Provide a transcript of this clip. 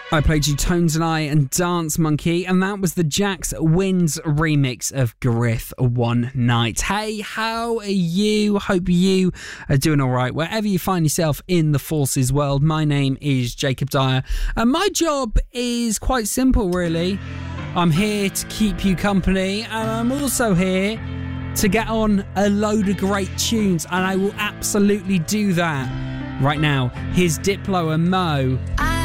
I played you Tones and I and Dance Monkey, and that was the Jax Wins remix of Griff One Night. Hey, how are you? Hope you are doing all right wherever you find yourself in the Forces world. My name is Jacob Dyer, and my job is quite simple, really. I'm here to keep you company, and I'm also here to get on a load of great tunes, and I will absolutely do that. Right now, here's Diplo and Mo.